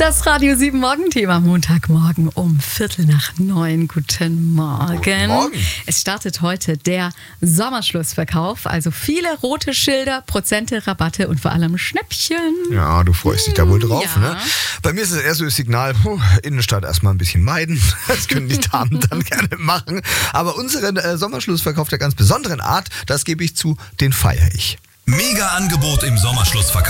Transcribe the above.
Das Radio 7 Morgenthema Montagmorgen um 8:45. Guten Morgen. Guten Morgen. Es startet heute der Sommerschlussverkauf. Also viele rote Schilder, Prozente, Rabatte und vor allem Schnäppchen. Ja, du freust dich da wohl drauf, Ja. ne? Bei mir ist es eher so das Signal, Innenstadt erstmal ein bisschen meiden. Das können die Damen dann gerne machen. Aber unseren Sommerschlussverkauf der ganz besonderen Art, das gebe ich zu, den feiere ich. Mega Angebot im Sommerschlussverkauf.